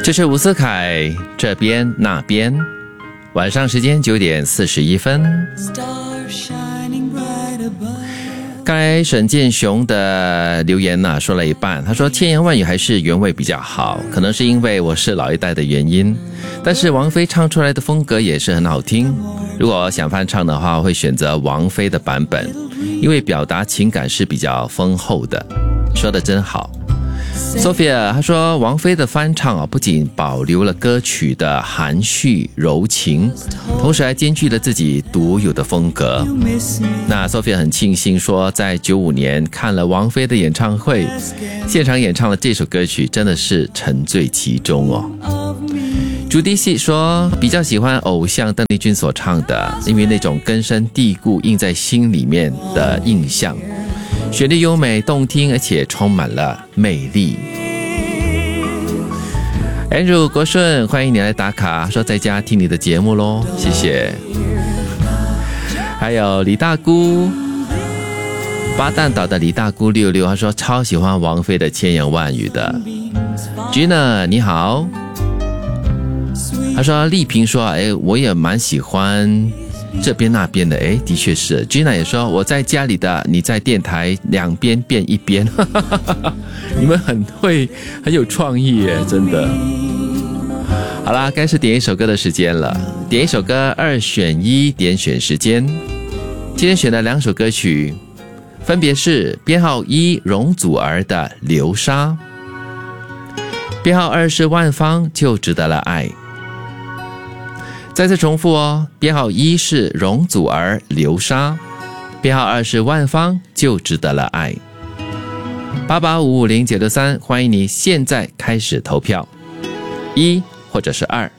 这是伍思凯这边那边，晚上时间9点41分。刚才沈建雄的留言说了一半，他说千言万语还是原味比较好，可能是因为我是老一代的原因，但是王菲唱出来的风格也是很好听，如果想翻唱的话会选择王菲的版本，因为表达情感是比较丰厚的。说得真好。Sophia 她说王菲的翻唱不仅保留了歌曲的含蓄柔情，同时还兼具了自己独有的风格。那 Sophia 很庆幸说在95年看了王菲的演唱会，现场演唱了这首歌曲，真的是沉醉其中哦。朱迪西说比较喜欢偶像邓丽君所唱的，因为那种根深蒂固印在心里面的印象，旋律优美动听，而且充满了魅力。Andrew 国顺，欢迎你来打卡，说在家听你的节目咯，谢谢。还有李大姑，巴旦岛的李大姑66，他说超喜欢王菲的千言万语的。Gina 你好，他说丽萍说我也蛮喜欢这边那边的，的确是。Gina 也说我在家里的，你在电台，两边变一边。你们很会，很有创意耶，真的。好啦，该是点一首歌的时间了，点一首歌2选1点选时间。今天选的2首歌曲分别是编号1容祖儿的流沙，编号2是万芳就值得了爱。再次重复哦，编号1是容祖儿流沙，编号2是万芳就值得了爱。88550963，欢迎你现在开始投票，1或者是2。